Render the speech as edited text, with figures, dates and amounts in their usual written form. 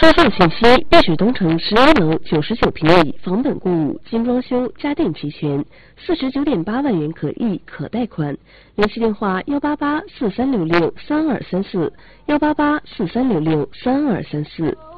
发放信息：碧水东城11楼99平米，房本共舞，精装修，家电齐全，49.8万元可议可贷款。联系电话：18843663234，18843663234。